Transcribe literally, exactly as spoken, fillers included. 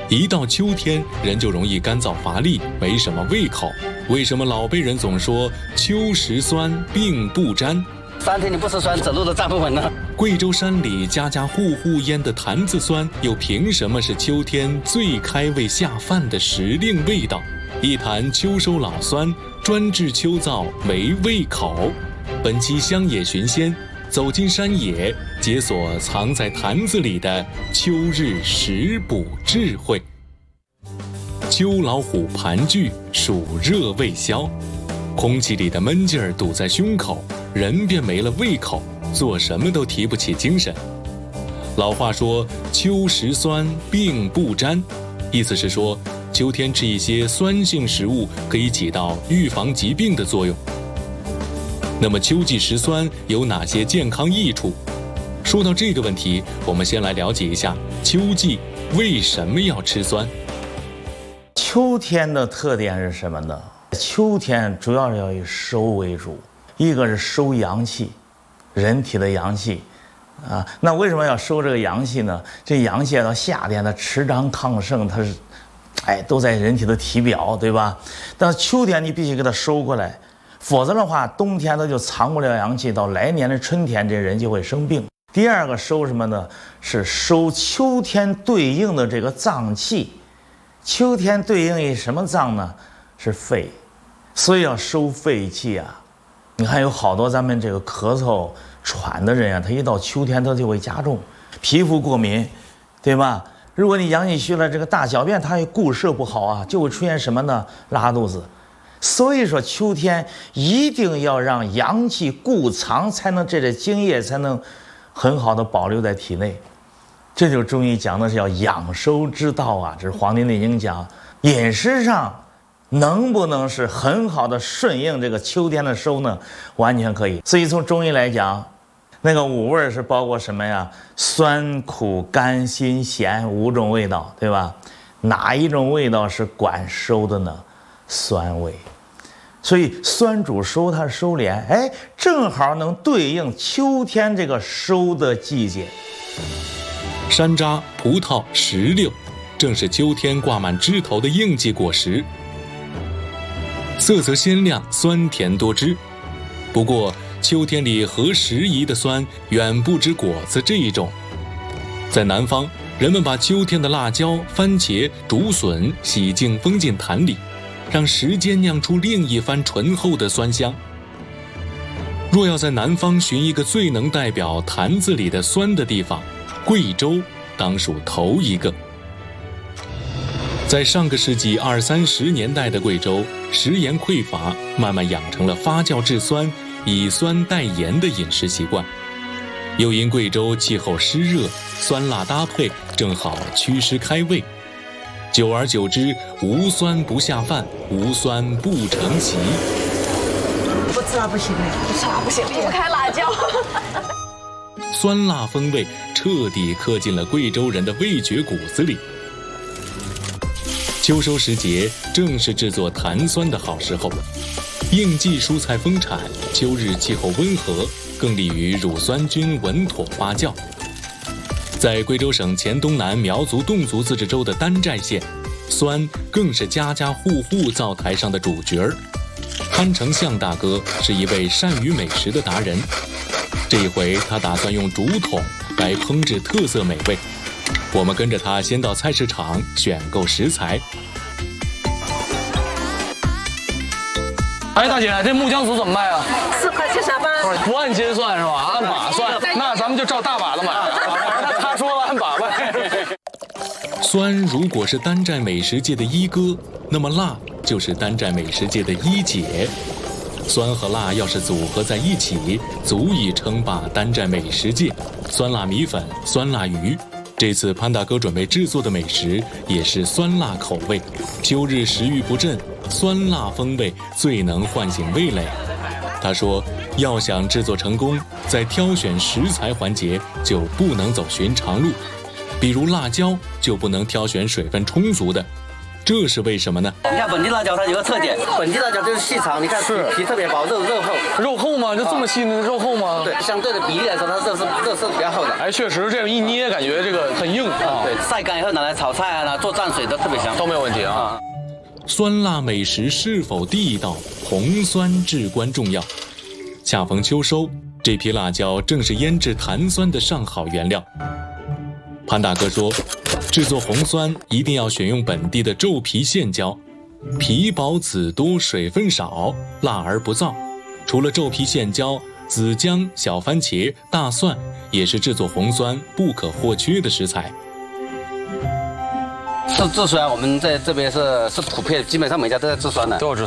一到秋天，人就容易干燥乏力，没什么胃口。为什么老辈人总说秋食酸，病不沾？ 三天你不吃酸，走路都站不稳了。 贵州山里家家户户腌的坛子酸，又凭什么是秋天最开胃下饭的时令味道？一坛秋收老酸，专治秋燥没胃口。本期乡野寻仙，走进山野，解锁藏在坛子里的秋日食补智慧。秋老虎盘踞，暑热未消，空气里的闷劲儿堵在胸口，人便没了胃口，做什么都提不起精神。老话说秋食酸，病不沾，意思是说秋天吃一些酸性食物可以起到预防疾病的作用。那么秋季食酸有哪些健康益处？说到这个问题，我们先来了解一下秋季为什么要吃酸。 秋天的特点是什么呢？秋天主要要以收为主，一个是收阳气，人体的阳气啊。那为什么要收这个阳气呢？这阳气到夏天它持张抗盛，它是哎都在人体的体表，对吧？但秋天你必须给它收过来，否则的话冬天它就藏不了阳气，到来年的春天这人就会生病。第二个收什么呢？是收秋天对应的这个脏气。秋天对应于什么脏呢？是肺，所以要收肺气啊。你看有好多咱们这个咳嗽喘的人啊，他一到秋天他就会加重，皮肤过敏，对吧？如果你阳气虚了，这个大小便它也固摄不好啊，就会出现什么呢？拉肚子。所以说秋天一定要让阳气固藏，才能这个精液才能很好的保留在体内。这就中医讲的是要养收之道啊，这是《黄帝内经》讲。饮食上能不能是很好的顺应这个秋天的收呢？完全可以。所以从中医来讲，那个五味是包括什么呀？酸、苦、甘、辛、咸五种味道，对吧？哪一种味道是管收的呢？酸味。所以酸主收，它是收敛，哎，正好能对应秋天这个收的季节。 山楂、葡萄、石榴，正是秋天挂满枝头的应季果实，色泽鲜亮，酸甜多汁。不过秋天里合时宜的酸远不止果子这一种。在南方，人们把秋天的辣椒、番茄、竹笋洗净封进坛里，让时间酿出另一番醇厚的酸香。若要在南方寻一个最能代表坛子里的酸的地方，贵州当属头一个。在上个世纪二三十年代的贵州，食盐匮乏，慢慢养成了发酵制酸、以酸代盐的饮食习惯。又因贵州气候湿热，酸辣搭配正好祛湿开胃。久而久之，无酸不下饭，无酸不成席。 不吃了不行嘞， 不吃了不行，离不开辣椒。 酸辣风味彻底刻进了贵州人的味觉骨子里。秋收时节正是制作坛酸的好时候，应季蔬菜丰产，秋日气候温和，更利于乳酸菌稳妥发酵。在贵州省黔东南苗族侗族自治州的丹寨县，酸更是家家户户灶台上的主角儿。潘成相大哥是一位善于美食的达人，这一回他打算用竹筒来烹制特色美味。我们跟着他先到菜市场选购食材。 哎，大姐，这木姜子怎么卖啊？ 四块七三分， 不按斤算是吧？按把算，那咱们就照大把的买。他说了按把呗。 酸如果是丹寨美食界的一哥，那么辣就是丹寨美食界的一姐。酸和辣要是组合在一起，足以称霸丹寨美食界。酸辣米粉、酸辣鱼，这次潘大哥准备制作的美食也是酸辣口味。秋日食欲不振，酸辣风味最能唤醒味蕾。他说，要想制作成功，在挑选食材环节就不能走寻常路，比如辣椒就不能挑选水分充足的。 这是为什么呢？ 你看本地辣椒它有个特点，本地辣椒就是细长，你看是皮特别薄，肉肉厚。 肉厚吗？就这么细的肉厚吗？ 对，相对的比例来说，它肉是肉是比较厚的。 哎，确实这样一捏，感觉这个很硬啊。 对，晒干以后拿来炒菜啊，拿做蘸水都特别香， 都没有问题啊。 酸辣美食是否地道，红酸至关重要。恰逢秋收，这批辣椒正是腌制坛酸的上好原料。潘大哥说，制作红酸一定要选用本地的皱皮现椒，皮薄籽多，水分少，辣而不燥。除了皱皮现椒，紫姜、小番茄、大蒜也是制作红酸不可或缺的食材。 制制酸我们在这边是是普遍，基本上每家都在制酸的， 都要制酸。